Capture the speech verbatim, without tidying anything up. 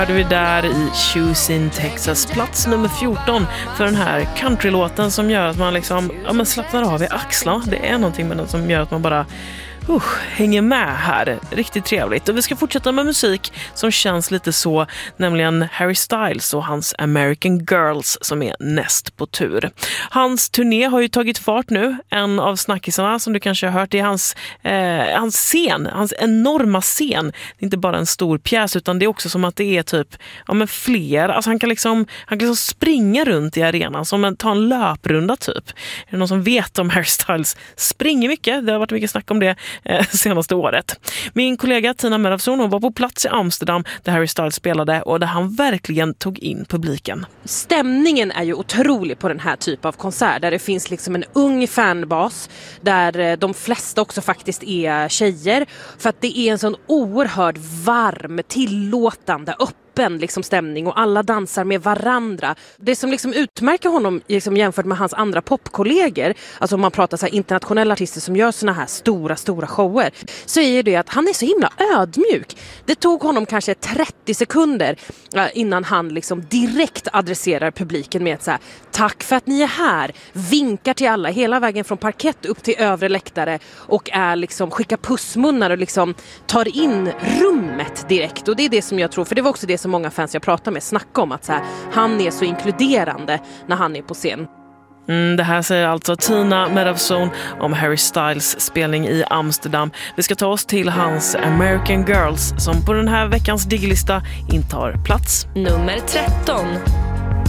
Hade vi där i Shoes in Texas, plats nummer fjorton för den här countrylåten som gör att man liksom, ja, men slappnar av i axlarna. Det är någonting med den som gör att man bara uh, hänger med här. Riktigt trevligt. Och vi ska fortsätta med musik som känns lite så, nämligen Harry Styles och hans American Girls som är näst på tur. Hans turné har ju tagit fart nu. En av snackisarna som du kanske har hört är hans, eh, hans scen, hans enorma scen. Det är inte bara en stor pjäs utan det är också som att det är typ ja, men fler. Alltså han kan liksom, han kan liksom springa runt i arenan som en, ta en löprunda typ. Är det någon som vet om Harry Styles springer mycket? Det har varit mycket snack om det eh, senaste året. Min kollega Tina Meravsson, hon var på plats i Amsterdam där Harry Styles spelade och där han verkligen tog in publiken. Stämningen är ju otrolig på den här typen av konsert där det finns liksom en ung fanbas där de flesta också faktiskt är tjejer för att det är en sån oerhört varm, tillåtande, öppen liksom stämning och alla dansar med varandra. Det som liksom utmärker honom liksom jämfört med hans andra popkollegor, alltså om man pratar så här internationella artister som gör såna här stora, stora shower, så är det att han är så himla ödmjuk. Det tog honom kanske trettio sekunder innan han liksom direkt adresserar publiken med ett så här, tack för att ni är här, vinkar till alla hela vägen från parkett upp till övre läktare och är liksom, skickar pussmunnar och liksom tar in rummet direkt. Och det är det som jag tror, för det var också det som många fans jag pratar med snackar om, att så här, han är så inkluderande när han är på scen. Mm, det här säger alltså Tina Meravsson om Harry Styles spelning i Amsterdam. Vi ska ta oss till hans American Girls som på den här veckans digglista intar plats nummer tretton.